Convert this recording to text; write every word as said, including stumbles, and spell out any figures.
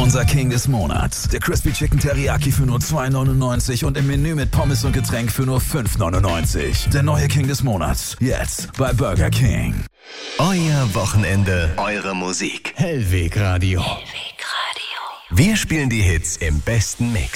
Unser King des Monats. Der Crispy Chicken Teriyaki für nur zwei neunundneunzig und im Menü mit Pommes und Getränk für nur fünf neunundneunzig. Der neue King des Monats. Jetzt bei Burger King. Euer Wochenende, eure Musik. Hellweg Radio. Hellweg Radio. Wir spielen die Hits im besten Mix.